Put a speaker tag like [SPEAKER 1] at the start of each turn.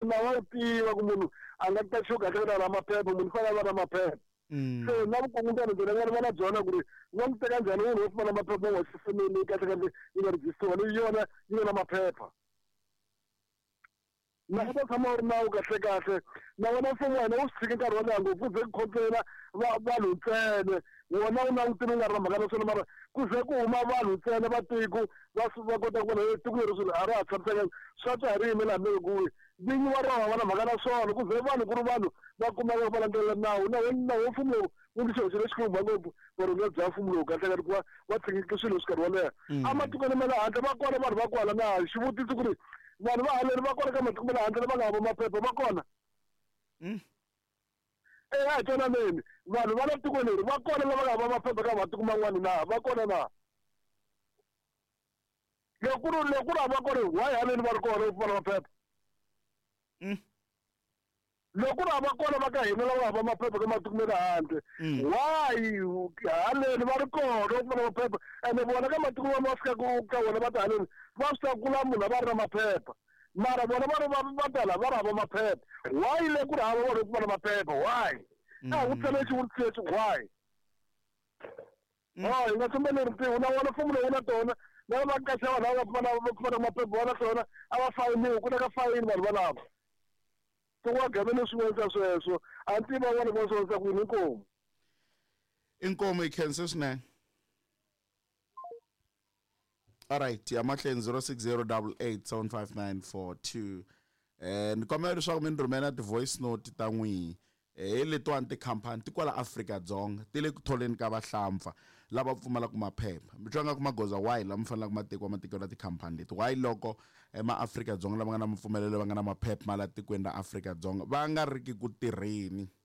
[SPEAKER 1] wa tiva ku munhu a nga ta xo kahle na maphepha munhu fana va na maphepha so na vukungundwana byi nga va na byona ku ri va n'wi teka njhani munhu wo fana maphepha wa xifamili kahle yi nga register yona yi nga na maphepha na ku tshama u ri nawu kahle na wena mfumo wena wu swi tshike nkarhi wo leha ngopfu ze ku khonsela vanhu ntsene wona wu langutile u nga ri na mhaka na swona mara ku ze ku huma vanhu ntsena va tiko va kota ku vona tiko leri swilo a ra ha tshamiseka swa tswarimi laha mekuwi vinyi va rona va na mhaka na swona ku ze vanhu ku ri vanhu va kumeka va landzelela nawu na wo mfumo lowu wu nge xilo lexi khumba ngopfu varhumela bya mfumo lowu kahle ku va va tshikike swilo swi karhi wo leha ematikweni ma le handle va kona vanhu va kwala na xivutiso ku ri vanhu va haleni va kona ka matiko ma le handle lava nga hava maphepha va kona a hi twananeni vanhu va le tikweni leri va kona lava nga hava maphepha ka matiko man'wani na va kona na loko ku ri hava kona why haleni va ri kona va pfumala maphepha loko ku ri hava kona va ka hina lava nga hava maphepha ka matiko ma le handle why haleni va ri kona va pfumala maphepha ende vona ka matiko ma fikaka ka vona va ta haleni va swi tiva ku la munhu a va ri na maphepha mara vona va tala va ri hava maphepha why le ku ri hava vona pfumala maphepha why a wu tsale xivutiso lexi why hi nga tshembeli rintiwo na wona mfumo lowu wu na tona na va kahle vanhu lava va pfumala maphepha va na tona a va fayiniwi ku teka fayini vanhu valavo so wa gaveni swin'wana sweswo a ni tiva vona va swonisa ku yini
[SPEAKER 2] inkomo i khense swinene. All right, ya mahlweni 0608875942 ni kombela leswaku mi ni rhumela ti-voice note ta n'wihi letiwani tikhampani ti kwala Afrika-Dzonga ti le ku tholeni ka vahlampfa lava pfumalaka maphepha mi twa nga ku magoza wahi lama fanelaka matekiwa matikelo ya tikhampani leti wahi loko ma-Afrika-Dzonga lava nga na mpfumelelo va nga na maphepha ma la tikweni ra Afrika-Dzonga va nga riki ku tirheni